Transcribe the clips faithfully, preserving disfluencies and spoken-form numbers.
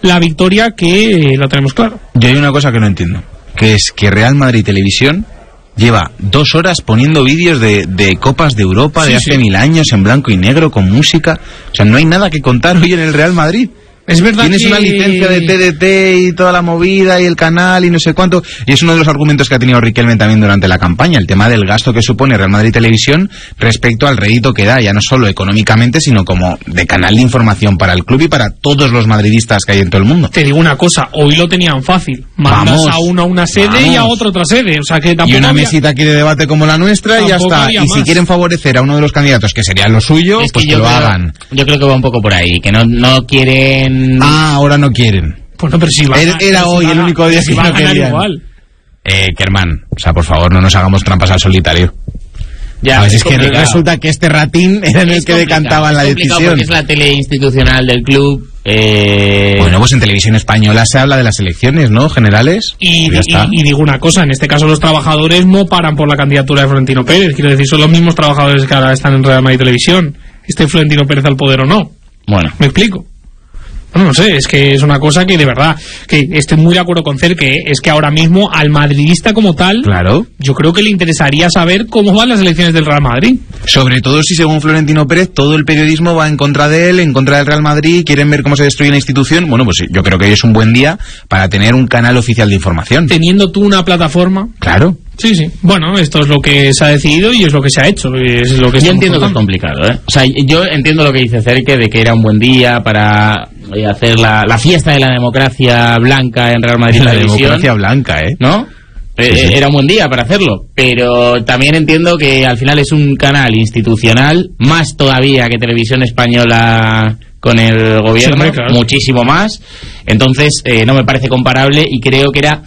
la victoria, que eh, lo tenemos claro. Yo hay una cosa que no entiendo, que es que Real Madrid Televisión lleva dos horas poniendo vídeos de, de Copas de Europa, sí, de hace sí. mil años, en blanco y negro, con música. O sea, no hay nada que contar hoy en el Real Madrid. Es verdad. Tienes que... una licencia de T D T y toda la movida y el canal y no sé cuánto, y es uno de los argumentos que ha tenido Riquelme también durante la campaña, el tema del gasto que supone Real Madrid Televisión respecto al rédito que da, ya no solo económicamente, sino como de canal de información para el club y para todos los madridistas que hay en todo el mundo. Te digo una cosa, hoy lo tenían fácil, mandas vamos, a uno a una sede vamos. y a otro otra sede, o sea que tampoco y una había... mesita aquí de debate como la nuestra y ya está, y más. Si quieren favorecer a uno de los candidatos que sería lo suyo, es pues que, que lo creo, hagan. Yo creo que va un poco por ahí, que no, no quieren... Ah, ahora no quieren. Pues no, pero si va, era, era hoy si el único día si que no querían. Igual. Eh, Kerman, o sea, por favor, no nos hagamos trampas al solitario. Ya, a ver, es, es que resulta que este ratín era el que decantaba en la decisión. Porque es la tele institucional del club. Eh... Bueno, pues en televisión española se habla de las elecciones, ¿no? Generales. Y, y, y, y digo una cosa, en este caso los trabajadores no paran por la candidatura de Florentino Pérez. Quiero decir, son los mismos trabajadores que ahora están en Real Madrid Televisión. ¿Esté Florentino Pérez al poder o no? Bueno. ¿Me explico? No, no sé, es que es una cosa que de verdad, que estoy muy de acuerdo con Cer, que es que ahora mismo al madridista como tal, claro, yo creo que le interesaría saber cómo van las elecciones del Real Madrid. Sobre todo si, según Florentino Pérez, todo el periodismo va en contra de él, en contra del Real Madrid, quieren ver cómo se destruye la institución. Bueno, pues yo creo que hoy es un buen día para tener un canal oficial de información. Teniendo tú una plataforma. Claro. Sí, sí. Bueno, esto es lo que se ha decidido y es lo que se ha hecho. Es lo que yo entiendo que es complicado, ¿eh? O sea, yo entiendo lo que dice Cerque de que era un buen día para hacer la, la fiesta de la democracia blanca en Real Madrid. La Televisión, democracia blanca, ¿eh? ¿No? Sí, sí. Era un buen día para hacerlo, pero también entiendo que al final es un canal institucional, más todavía que Televisión Española con el gobierno, sí, claro, muchísimo más. Entonces, eh, no me parece comparable y creo que era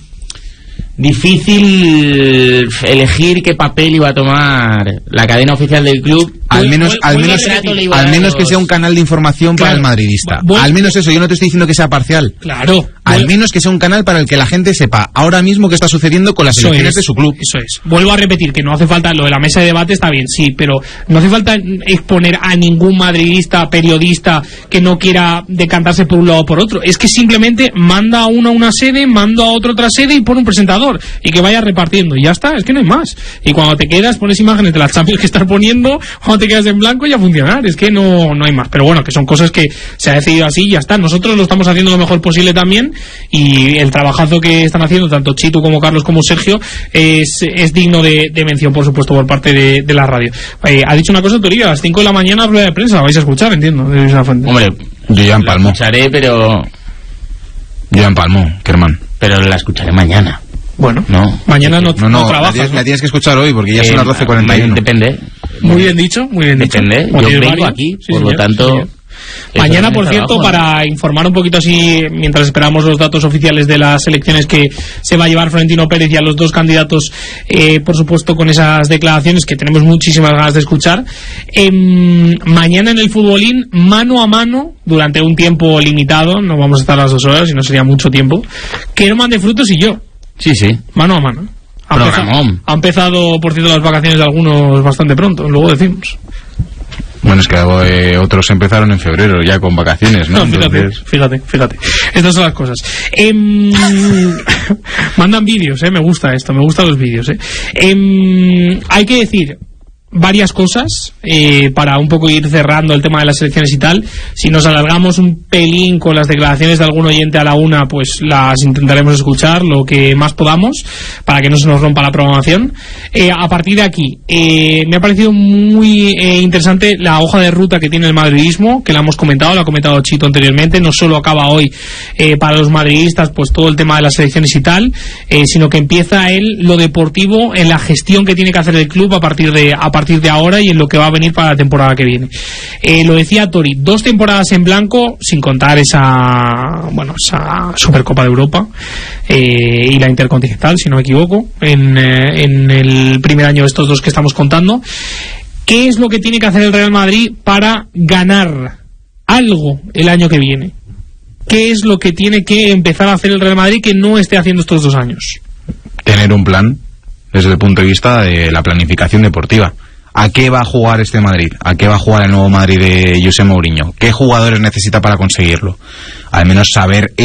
difícil elegir qué papel iba a tomar la cadena oficial del club. Al menos, muy, al menos, al menos que sea un canal de información, claro, para el madridista. Bueno, al menos eso, yo no te estoy diciendo que sea parcial. Claro. Al bueno, menos que sea un canal para el que la gente sepa ahora mismo qué está sucediendo con las elecciones de su club. Eso es. Vuelvo a repetir que no hace falta, lo de la mesa de debate está bien, sí, pero no hace falta exponer a ningún madridista, periodista que no quiera decantarse por un lado o por otro. Es que simplemente manda a uno a una sede, manda a otro otra sede y pone un presentador y que vaya repartiendo y ya está, es que no hay más. Y cuando te quedas pones imágenes de las Champions que estás poniendo, cuando te quedas en blanco y a funcionar, es que no, no hay más. Pero bueno, que son cosas que se ha decidido así y ya está. Nosotros lo estamos haciendo lo mejor posible también y el trabajazo que están haciendo tanto Chitu como Carlos como Sergio es, es digno de, de mención, por supuesto, por parte de, de la radio. Eh, ha dicho una cosa, Torillo, a las cinco de la mañana rueda de prensa, la vais a escuchar, entiendo, de esa fuente. Hombre, yo ya empalmo. La escucharé, pero... Yo ya empalmo, Kerman. Pero la escucharé mañana. Bueno, no, mañana no, no, no, no trabajas, la tienes, ¿no? la tienes que escuchar hoy porque ya eh, son las doce cuarenta y uno. Depende. Muy bien dicho, muy bien dicho. Depende, yo vengo varios aquí, sí, por señor, lo tanto... Sí, mañana, por cierto, trabajo, para ¿no? informar un poquito así, mientras esperamos los datos oficiales de las elecciones que se va a llevar Florentino Pérez y a los dos candidatos, eh, por supuesto, con esas declaraciones que tenemos muchísimas ganas de escuchar. Eh, mañana en el futbolín, mano a mano, durante un tiempo limitado, no vamos a estar las dos horas, sino sería mucho tiempo, Kerman de Frutos y yo. Sí, sí. Mano a mano. Ha empezado, ha empezado, por cierto, las vacaciones de algunos bastante pronto, luego decimos. Bueno, es que eh, otros empezaron en febrero ya con vacaciones, ¿no? No, fíjate, Entonces... fíjate, fíjate. Estas son las cosas. Eh, mandan vídeos, eh, me gusta esto, me gustan los vídeos. Eh. Eh, hay que decir varias cosas eh, para un poco ir cerrando el tema de las elecciones y tal. Si nos alargamos un pelín con las declaraciones de algún oyente a la una, pues las intentaremos escuchar lo que más podamos para que no se nos rompa la programación. Eh, a partir de aquí, eh, me ha parecido muy eh, interesante la hoja de ruta que tiene el madridismo, que la hemos comentado, la ha comentado Chito anteriormente. No solo acaba hoy eh, para los madridistas pues todo el tema de las elecciones y tal, eh, sino que empieza él lo deportivo en la gestión que tiene que hacer el club a partir de a partir de ahora y en lo que va a venir para la temporada que viene. Eh, lo decía Tori, dos temporadas en blanco, sin contar esa bueno esa Supercopa de Europa eh, y la Intercontinental, si no me equivoco, en, eh, en el primer año de estos dos que estamos contando. ¿Qué es lo que tiene que hacer el Real Madrid para ganar algo el año que viene? ¿Qué es lo que tiene que empezar a hacer el Real Madrid que no esté haciendo estos dos años? Tener un plan desde el punto de vista de la planificación deportiva. ¿A qué va a jugar este Madrid? ¿A qué va a jugar el nuevo Madrid de José Mourinho? ¿Qué jugadores necesita para conseguirlo? Al menos saber